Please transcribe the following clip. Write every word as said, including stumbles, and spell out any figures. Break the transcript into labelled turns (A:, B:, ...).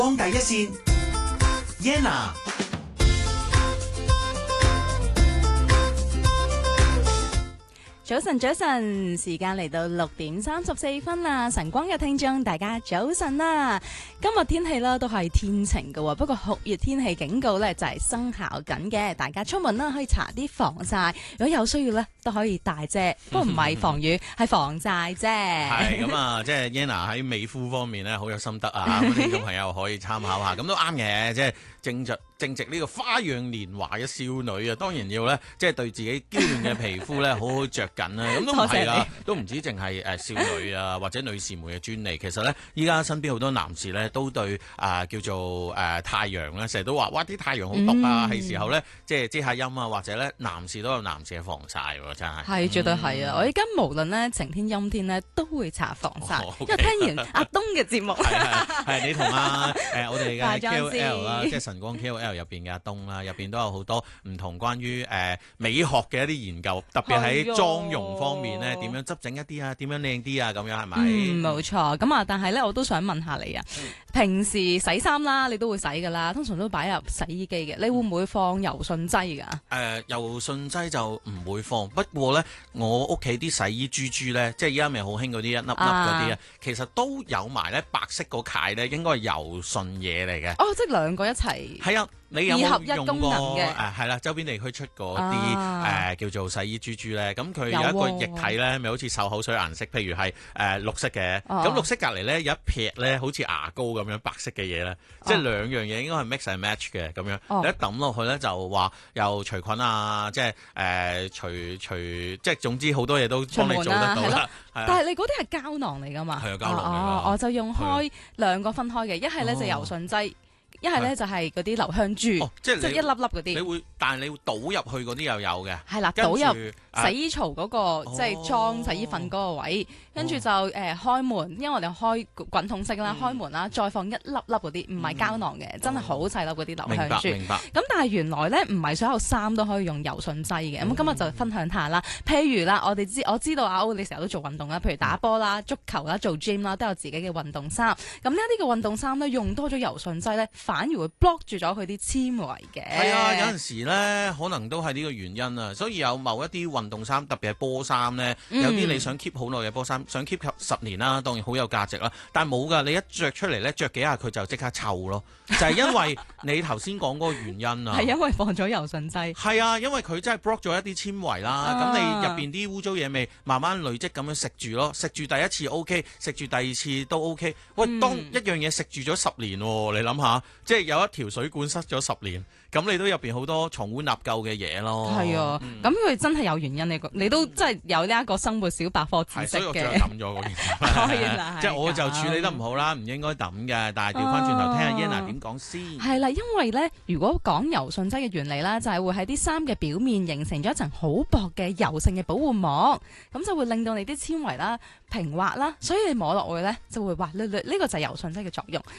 A: 光第一線 Yenna。
B: 早晨，早晨，時間嚟到六點三十四分啦！晨光嘅聽眾，大家早晨啦！今日天氣咧都係天晴嘅，不過酷熱天氣警告咧就係生效緊嘅，大家出門啦可以搽啲防曬，如果有需要咧都可以帶遮，不過唔係防雨，係防曬啫。
C: 係咁啊，即係 Yenna 喺美膚方面咧好有心得啊！咁聽眾朋友可以參考下，咁都啱嘅，即係正值正值呢個花樣年華嘅少女啊，當然要咧即係對自己嬌嫩嘅皮膚咧好好着緊啦。咁都唔係啦，都唔止淨係誒少女啊或者女士們嘅專利。其實咧，依家身邊好多男士咧都對啊、呃、叫做誒、呃、太陽咧，成日都話哇啲太陽好毒啊，係、嗯、時候咧即係遮下陰啊，或者咧男士都有男士嘅防曬喎，真係。係
B: 絕對係啊！嗯、我而家無論咧晴天陰天咧都會搽防曬，哦 okay、因為聽完阿東嘅節目係
C: 係你同阿誒我哋嘅 K O L 啦，即係晨光 K O L 入邊嘅阿東啦，入邊都有好多唔同關於誒、呃、美學嘅一啲研究，特別喺妝容方面咧，點樣執整一啲啊，點樣靚啲啊，咁樣係咪？
B: 嗯，冇錯。咁啊，但係咧，我都想問下你啊，嗯、平時洗衫啦，你都會洗噶啦，通常都擺入洗衣機嘅，你會唔會放柔順劑噶？誒、
C: 呃，柔順劑就唔會放，不過咧，我屋企啲洗衣珠珠咧，即係依家咪好興嗰啲一粒粒嗰啲啊，其實都有埋咧白色個楔咧，應該係柔順嘢嚟嘅。
B: 哦，即係兩個一齊。係啊。
C: 你有冇用過
B: 誒
C: 係啦？周邊地區出過啲誒、啊呃、叫做洗衣珠珠咧，咁佢有一個液體咧，咪好似漱口水顏色，譬如係誒、呃、綠色嘅。咁、啊、綠色隔離咧有一撇咧，好似牙膏咁樣白色嘅嘢咧，啊、即係兩樣嘢應該係 mix and match 嘅咁樣。啊、你一抌落去咧就話又除菌啊，即係誒、呃、除除即係總之好多嘢都幫你做得到啦。
B: 但係你嗰啲係膠囊嚟㗎嘛？
C: 係啊，膠囊嚟㗎。
B: 哦，我就用開兩個分開嘅，一係咧就柔順劑。一係咧就係嗰啲留香珠，
C: 哦、即係
B: 一粒粒嗰啲。
C: 你會，但係你會倒入去嗰啲又有嘅。
B: 係啦，倒入洗衣槽嗰、嗰個，啊、即係裝洗衣粉嗰個位，跟住、哦、就誒、呃、開門，因為我哋開滾筒式啦，嗯、開門啦，再放一粒粒嗰啲，唔係膠囊嘅，嗯、真係好細粒嗰啲留香珠。明白。咁但係原來咧唔係所有衫都可以用柔順劑嘅，咁、嗯、今日就分享下啦。譬如啦，我哋知我知道阿歐你成日都做運動啦，譬如打波啦、足球啦、做 gym 啦，都有自己嘅運動衫。咁呢一啲嘅運動衫咧，用多咗柔順劑咧，反而會 block 住咗佢啲纖維嘅。係
C: 啊，有陣時咧，可能都係呢個原因啊。所以有某一啲運動衫，特別係波衫咧，嗯、有啲你想 keep 好耐嘅波衫，想 keep 十年啦，當然好有價值啦。但係冇㗎，你一着出嚟咧，着幾下佢就即刻臭咯。就係、是、因為你頭先講嗰個原因啊。係
B: 因為放咗柔順劑。係
C: 啊，因為佢真係 block 咗一啲纖維啦。咁、啊、你入邊啲污糟嘢味慢慢累積咁樣食住咯。食住第一次 OK， 食住第二次都 OK。喂，嗯、當一樣嘢食住咗十年，你諗下，即係有一條水管塞咗十年，咁你都入邊好多藏污納垢嘅嘢咯。
B: 係啊，咁佢、嗯、真係有原因，你你都真係有呢一個生活小百科知識嘅。
C: 所以我最後抌咗嗰件事。即係我就處理得唔好啦，唔應該抌嘅。但係調翻轉頭聽下 Yenna 點講先。
B: 係啦，因為咧，如果講柔順劑嘅原理啦，就係會喺啲衫嘅表面形成咗一層好薄嘅柔性嘅保護膜，咁就會令到你啲纖維啦平滑啦，所以你摸落去咧就會滑捋捋。呢個就係柔順劑嘅作用。